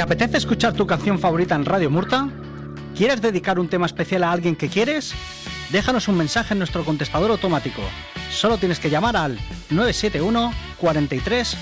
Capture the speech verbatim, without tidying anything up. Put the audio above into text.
¿Te apetece escuchar tu canción favorita en Radio Murta? ¿Quieres dedicar un tema especial a alguien que quieres? Déjanos un mensaje en nuestro contestador automático. Solo tienes que llamar al nueve siete uno, cuarenta y tres,